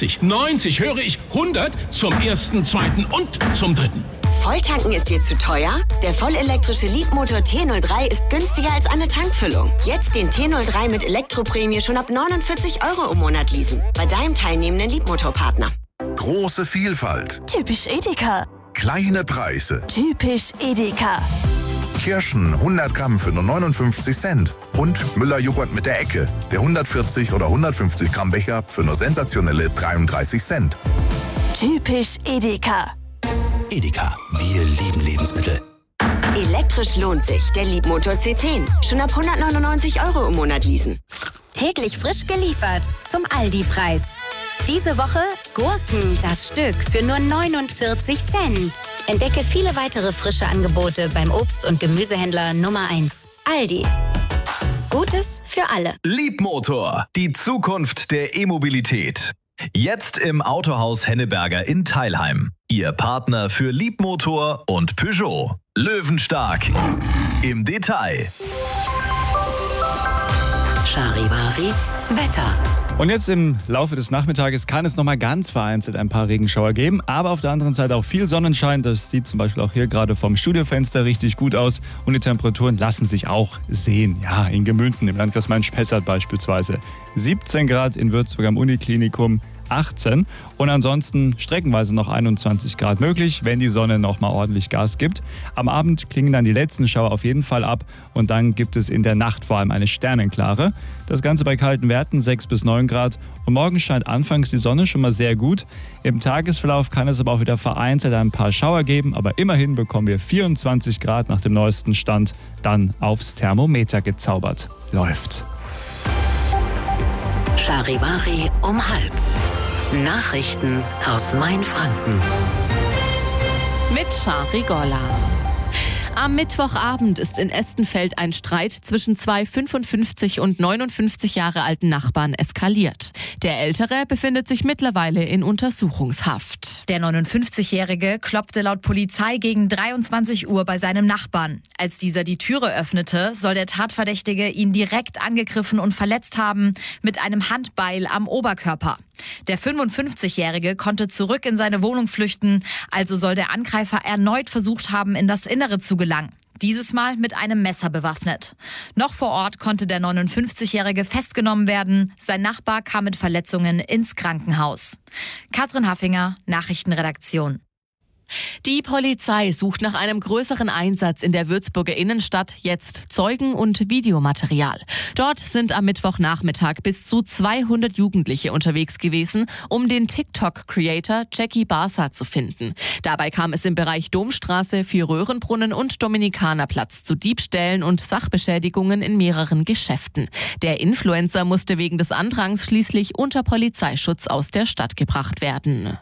80, 90, höre ich 100 zum 1., 2. und zum 3. Volltanken ist dir zu teuer? Der vollelektrische Leapmotor T03 ist günstiger als eine Tankfüllung. Jetzt den T03 mit Elektroprämie schon ab 49 € im Monat leasen. Bei deinem teilnehmenden Leapmotor-Partner. Große Vielfalt. Typisch Edeka. Kleine Preise. Typisch Edeka. Kirschen 100 Gramm für nur 59 Cent. Und Müller-Joghurt mit der Ecke. Der 140 oder 150 Gramm Becher für nur sensationelle 33 Cent. Typisch Edeka. Edeka, wir lieben Lebensmittel. Elektrisch lohnt sich. Der Leapmotor C10. Schon ab 199 € im Monat leasen. Täglich frisch geliefert zum Aldi-Preis. Diese Woche Gurken, das Stück, für nur 49 Cent. Entdecke viele weitere frische Angebote beim Obst- und Gemüsehändler Nummer 1. Aldi. Gutes für alle. Leapmotor, die Zukunft der E-Mobilität. Jetzt im Autohaus Henneberger in Teilheim. Ihr Partner für Leapmotor und Peugeot. Löwenstark im Detail. Charivari Wetter. Und jetzt im Laufe des Nachmittages kann es nochmal ganz vereinzelt ein paar Regenschauer geben, aber auf der anderen Seite auch viel Sonnenschein. Das sieht zum Beispiel auch hier gerade vom Studiofenster richtig gut aus und die Temperaturen lassen sich auch sehen. Ja, in Gemünden, im Landkreis Main-Spessart beispielsweise. 17 Grad in Würzburg am Uniklinikum, 18 und ansonsten streckenweise noch 21 Grad möglich, wenn die Sonne nochmal ordentlich Gas gibt. Am Abend klingen dann die letzten Schauer auf jeden Fall ab und dann gibt es in der Nacht vor allem eine sternenklare. Das Ganze bei kalten Werten 6 bis 9 Grad und morgen scheint anfangs die Sonne schon mal sehr gut. Im Tagesverlauf kann es aber auch wieder vereinzelt ein paar Schauer geben, aber immerhin bekommen wir 24 Grad nach dem neuesten Stand dann aufs Thermometer gezaubert. Läuft. Charivari um 12:30. Nachrichten aus Mainfranken. Mit Shari Golla. Am Mittwochabend ist in Estenfeld ein Streit zwischen zwei 55 und 59 Jahre alten Nachbarn eskaliert. Der Ältere befindet sich mittlerweile in Untersuchungshaft. Der 59-Jährige klopfte laut Polizei gegen 23 Uhr bei seinem Nachbarn. Als dieser die Türe öffnete, soll der Tatverdächtige ihn direkt angegriffen und verletzt haben mit einem Handbeil am Oberkörper. Der 55-Jährige konnte zurück in seine Wohnung flüchten, also soll der Angreifer erneut versucht haben, in das Innere zu gelangen. Dieses Mal mit einem Messer bewaffnet. Noch vor Ort konnte der 59-Jährige festgenommen werden. Sein Nachbar kam mit Verletzungen ins Krankenhaus. Katrin Haffinger, Nachrichtenredaktion. Die Polizei sucht nach einem größeren Einsatz in der Würzburger Innenstadt jetzt Zeugen und Videomaterial. Dort sind am Mittwochnachmittag bis zu 200 Jugendliche unterwegs gewesen, um den TikTok-Creator Jackie Barsa zu finden. Dabei kam es im Bereich Domstraße, Vierröhrenbrunnen und Dominikanerplatz zu Diebstählen und Sachbeschädigungen in mehreren Geschäften. Der Influencer musste wegen des Andrangs schließlich unter Polizeischutz aus der Stadt gebracht werden.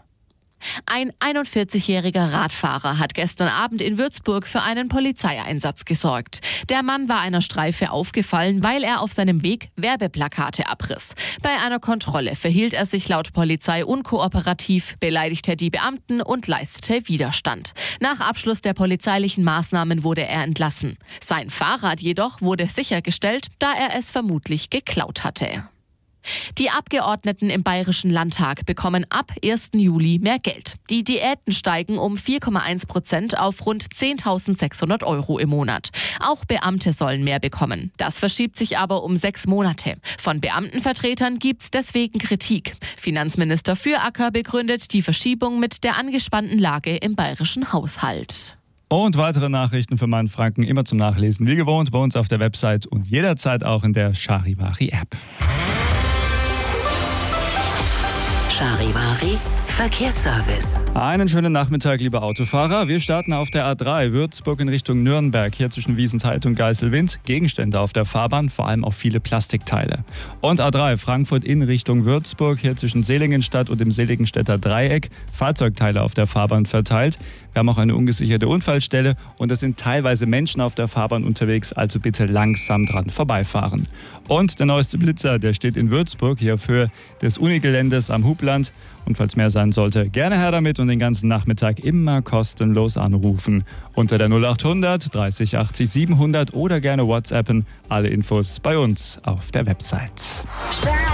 Ein 41-jähriger Radfahrer hat gestern Abend in Würzburg für einen Polizeieinsatz gesorgt. Der Mann war einer Streife aufgefallen, weil er auf seinem Weg Werbeplakate abriss. Bei einer Kontrolle verhielt er sich laut Polizei unkooperativ, beleidigte die Beamten und leistete Widerstand. Nach Abschluss der polizeilichen Maßnahmen wurde er entlassen. Sein Fahrrad jedoch wurde sichergestellt, da er es vermutlich geklaut hatte. Die Abgeordneten im Bayerischen Landtag bekommen ab 1. Juli mehr Geld. Die Diäten steigen um 4,1% auf rund 10.600 € im Monat. Auch Beamte sollen mehr bekommen. Das verschiebt sich aber um 6 Monate. Von Beamtenvertretern gibt's deswegen Kritik. Finanzminister Füracker begründet die Verschiebung mit der angespannten Lage im bayerischen Haushalt. Und weitere Nachrichten für Mainfranken immer zum Nachlesen, wie gewohnt, bei uns auf der Website und jederzeit auch in der Charivari-App. Charivari Verkehrsservice. Einen schönen Nachmittag, liebe Autofahrer. Wir starten auf der A3 Würzburg in Richtung Nürnberg. Hier zwischen Wiesenthal und Geiselwind. Gegenstände auf der Fahrbahn, vor allem auch viele Plastikteile. Und A3 Frankfurt in Richtung Würzburg. Hier zwischen Seligenstadt und dem Seligenstädter Dreieck. Fahrzeugteile auf der Fahrbahn verteilt. Wir haben auch eine ungesicherte Unfallstelle und es sind teilweise Menschen auf der Fahrbahn unterwegs, also bitte langsam dran vorbeifahren. Und der neueste Blitzer, der steht in Würzburg, hier auf Höhe des Unigeländes am Hubland. Und falls mehr sein sollte, gerne her damit und den ganzen Nachmittag immer kostenlos anrufen. Unter der 0800 30 80 700 oder gerne WhatsAppen. Alle Infos bei uns auf der Website.